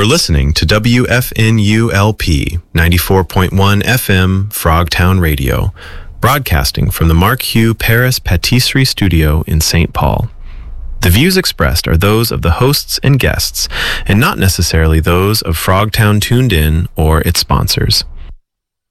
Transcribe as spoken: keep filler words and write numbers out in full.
You're listening to W F N U L P ninety-four point one F M Frogtown Radio, broadcasting from the Mark Hugh Paris Patisserie Studio in Saint Paul. The views expressed are those of the hosts and guests, and not necessarily those of Frogtown Tuned In or its sponsors.